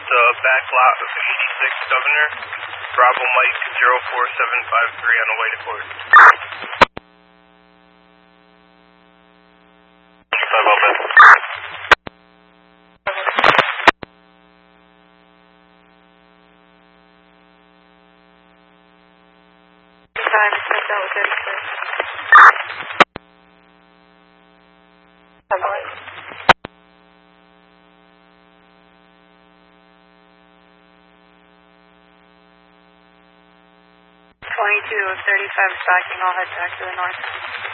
back lot of 86 Governor, Bravo Mike 04753 on the way to court. 5 open. Time is sent out with 36. 22 of 35 is backing, all head back to the north.